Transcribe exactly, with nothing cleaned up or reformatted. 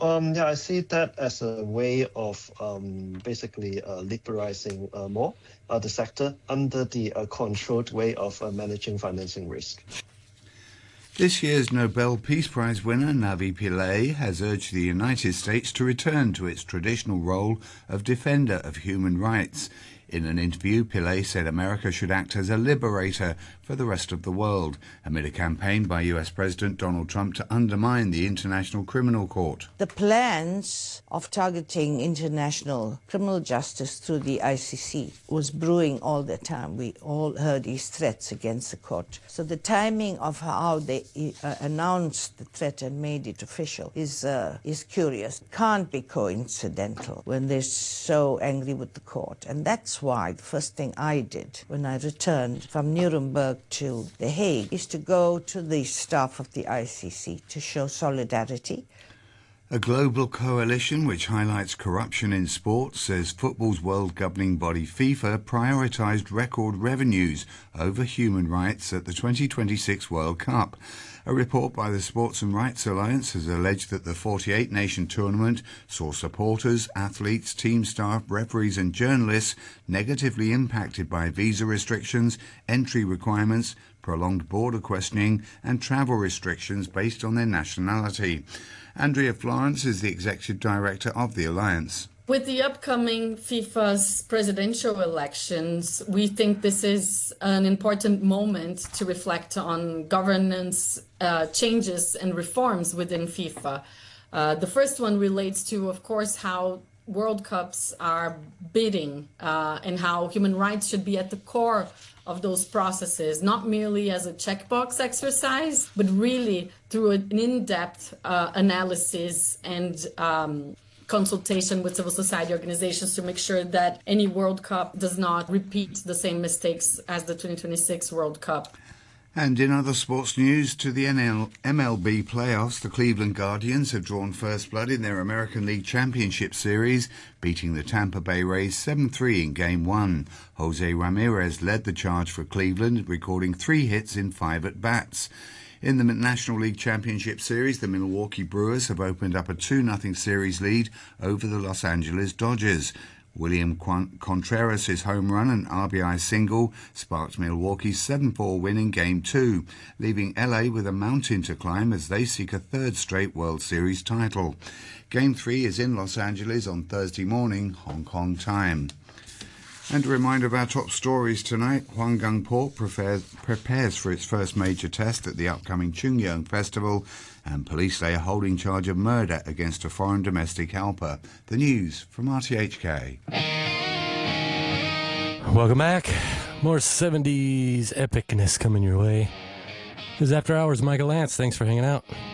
Um, yeah, I see that as a way of um, basically uh, liberalizing uh, more uh, the sector under the uh, controlled way of uh, managing financing risk. This year's Nobel Peace Prize winner Navi Pillay has urged the United States to return to its traditional role of defender of human rights. In an interview, Pillay said America should act as a liberator for the rest of the world, amid a campaign by U S President Donald Trump to undermine the International Criminal Court. The plans of targeting international criminal justice through the I C C was brewing all the time. We all heard these threats against the court. So the timing of how they uh, announced the threat and made it official is, uh, is curious. It can't be coincidental when they're so angry with the court. And that's why the first thing I did when I returned from Nuremberg to The Hague is to go to the staff of the I C C to show solidarity. A global coalition which highlights corruption in sport says football's world governing body FIFA prioritised record revenues over human rights at the twenty twenty-six World Cup. A report by the Sports and Rights Alliance has alleged that the forty-eight nation tournament saw supporters, athletes, team staff, referees and journalists negatively impacted by visa restrictions, entry requirements, prolonged border questioning and travel restrictions based on their nationality. Andrea Florence is the Executive Director of the Alliance. With the upcoming FIFA's presidential elections, we think this is an important moment to reflect on governance uh, changes and reforms within FIFA. Uh, the first one relates to, of course, how World Cups are bidding uh, and how human rights should be at the core of those processes, not merely as a checkbox exercise, but really through an in-depth uh, analysis and um, consultation with civil society organizations to make sure that any World Cup does not repeat the same mistakes as the twenty twenty-six World Cup. And in other sports news, to the N L M L B playoffs, the Cleveland Guardians have drawn first blood in their American League Championship Series, beating the Tampa Bay Rays seven three in Game one. Jose Ramirez led the charge for Cleveland, recording three hits in five at-bats. In the National League Championship Series, the Milwaukee Brewers have opened up a two nothing series lead over the Los Angeles Dodgers. William Contreras' home run and R B I single sparked Milwaukee's seven four win in Game two, leaving L A with a mountain to climb as they seek a third straight World Series title. Game three is in Los Angeles on Thursday morning, Hong Kong time. And a reminder of our top stories tonight. Huanggang Port prepares, prepares for its first major test at the upcoming Chungyang Festival, and police lay a holding charge of murder against a foreign domestic helper. The news from R T H K. Welcome back. More seventies epicness coming your way. This is After Hours, Michael Lance. Thanks for hanging out.